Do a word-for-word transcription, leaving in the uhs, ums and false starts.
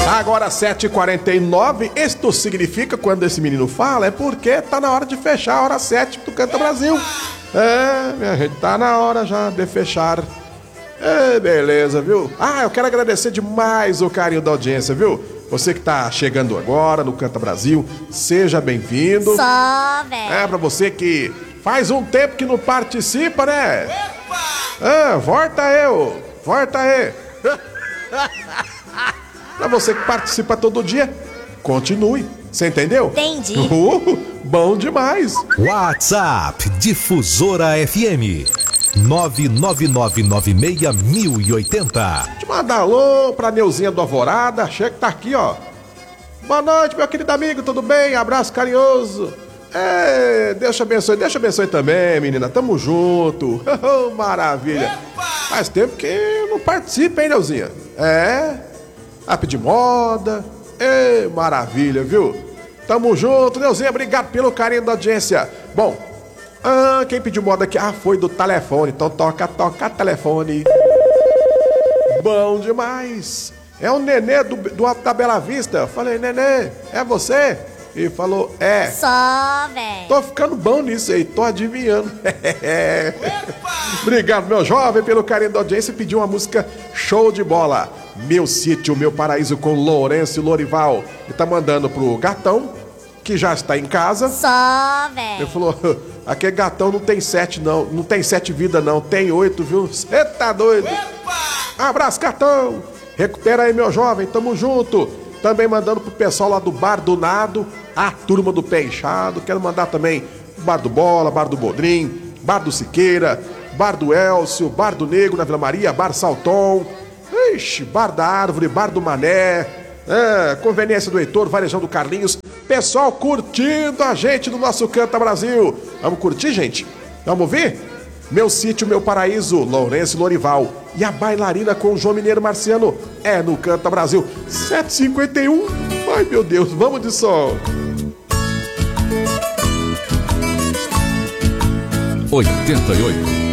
Agora sete e quarenta e nove, isto significa, quando esse menino fala, é porque tá na hora de fechar a hora sete do Canta Brasil. É, minha gente, tá na hora já de fechar. É, beleza, viu? Ah, eu quero agradecer demais o carinho da audiência, viu? Você que tá chegando agora no Canta Brasil, seja bem-vindo. Só, velho. É, pra você que faz um tempo que não participa, né? Ah, volta eu, volta aí. Pra você que participa todo dia, continue. Você entendeu? Entendi. Uh, bom demais. WhatsApp Difusora F M nove nove nove nove seis mil e oitenta. Deixa eu mandar alô pra Neuzinha do Alvorada. Chega que tá aqui, ó. Boa noite, meu querido amigo, tudo bem? Abraço carinhoso. É, Deus te abençoe, Deus te abençoe também, menina. Tamo junto. Maravilha. Faz tempo que eu não participo, hein, Neuzinha? É. App de moda. Ê, maravilha, viu? Tamo junto, Neuzinha. Obrigado pelo carinho da audiência. Bom, ah, quem pediu moda aqui? Ah, foi do telefone. Então toca, toca telefone. Bom demais. É o Nenê do, do Alto da Bela Vista. Eu falei, Nenê, é você? E falou, é. Só, velho. Tô ficando bom nisso aí, tô adivinhando. Obrigado, meu jovem, pelo carinho da audiência. Pediu uma música show de bola. Meu Sítio, Meu Paraíso, com Lourenço e Lorival. E tá mandando pro gatão, que já está em casa. Só, velho. Ele falou, aquele gatão não tem sete não, não tem sete vidas não, tem oito, viu? Você tá doido? Abraço, gatão. Recupera aí, meu jovem, tamo junto. Também mandando pro pessoal lá do Bar do Nado, a turma do Pé Inchado. Quero mandar também Bar do Bola, Bar do Bodrim, Bar do Siqueira, Bar do Elcio, Bar do Negro na Vila Maria, Bar Salton, ixi, Bar da Árvore, Bar do Mané, é, Conveniência do Heitor, Varejão do Carlinhos. Pessoal curtindo a gente do nosso Canta Brasil. Vamos curtir, gente? Vamos ouvir? Meu Sítio, Meu Paraíso, Lourenço e Lorival. E a bailarina com o João Mineiro Marciano é no Canta Brasil. sete e cinquenta e um. Ai, meu Deus, vamos de som. oitenta e oito.